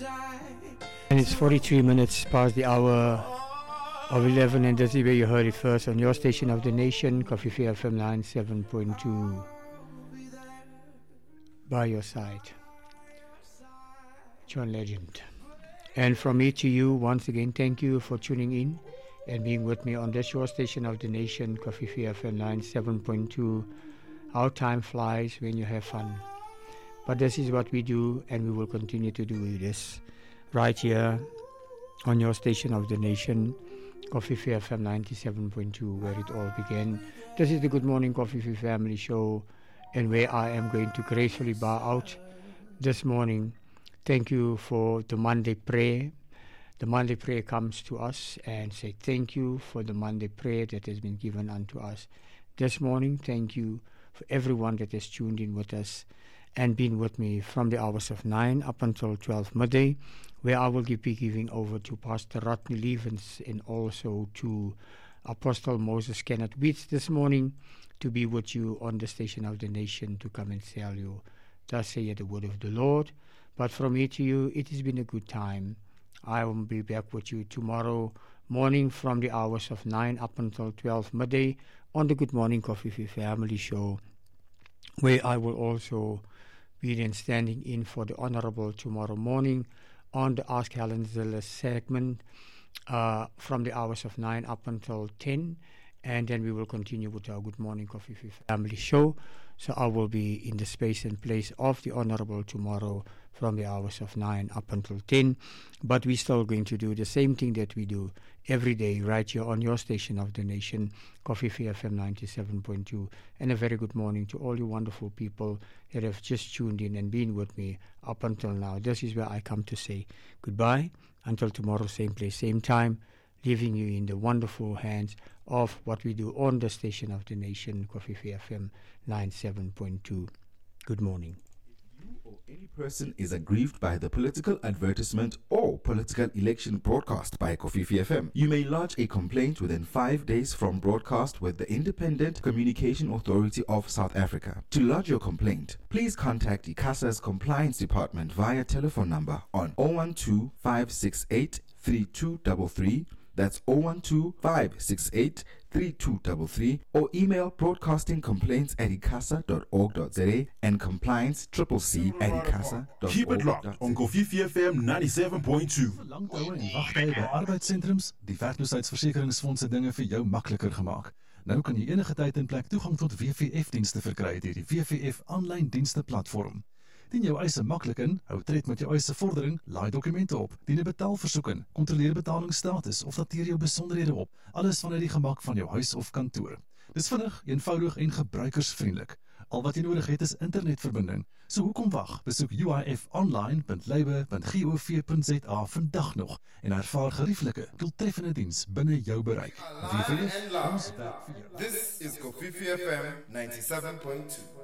And it's 43 minutes past the hour of 11, and this is where you heard it first on your station of the nation, Coffee FM 97.2. By your side, John Legend. And from me to you, once again, thank you for tuning in and being with me on this your station of the nation, Coffee FM 97.2. How time flies when you have fun. But this is what we do, and we will continue to do this right here on your station of the nation, Coffee FM 97.2, where it all began. This is the Good Morning Coffee Family Show, and where I am going to gracefully bow out this morning. Thank you for the Monday prayer. The Monday prayer comes to us and say thank you for the Monday prayer that has been given unto us this morning. Thank you for everyone that has tuned in with us and been with me from the hours of 9 up until 12 midday, where I will be giving over to Pastor Rodney Levens and also to Apostle Moses Kenneth Weeds this morning to be with you on the station of the nation to come and tell you, thus saith the word of the Lord. But from me to you, it has been a good time. I will be back with you tomorrow morning from the hours of 9 up until 12 midday on the Good Morning Coffee Family Show, where I will also be then standing in for the Honorable tomorrow morning on the Ask Helen Zille segment from the hours of 9 up until 10, and then we will continue with our Good Morning Coffee Family Show. So I will be in the space and place of the Honorable tomorrow from the hours of 9 up until 10, but we're still going to do the same thing that we do every day right here on your station of the nation, Coffee FM 97.2, and a very good morning to all you wonderful people that have just tuned in and been with me up until now. This is where I come to say goodbye until tomorrow, same place, same time, leaving you in the wonderful hands of what we do on the station of the nation, Coffee FM 97.2. Good morning. You or any person is aggrieved by the political advertisement or political election broadcast by Kofifi FM, you may lodge a complaint within 5 days from broadcast with the Independent Communication Authority of South Africa. To lodge your complaint, please contact ICASA's Compliance Department via telephone number on 012 568 3233. That's 012 568 3233, or email broadcastingcomplaints@icasa.org.za and compliance@icasa.org.za. Keep it locked on Kofifi FM 97.2. Langtoue en wagtye by arbeidssentrums, die werkloosheidsversekeringsfondse dinge vir jou makliker gemaak. Nou kan jy enige tyd en plek toegang tot WVF-dienste verkry deur die WVF aanlyn dienste platform. Dien jou eise maklik in, hou tred met jou eise vordering, laai dokumente op, dien 'n betaalversoek in, kontroleer betalingsstatus of dateer jou besonderhede op, alles vanuit die gemak van jou huis of kantoor. Dis vinnig, eenvoudig en gebruikersvriendelik. Al wat jy nodig het is internetverbinding. So hoekom wag? Besoek uifonline.labour.gov.za vandag nog en ervaar gerieflike, doeltreffende diens binne jou bereik. WVF, ons werk vir jou. This is Kofifi FM 97.2.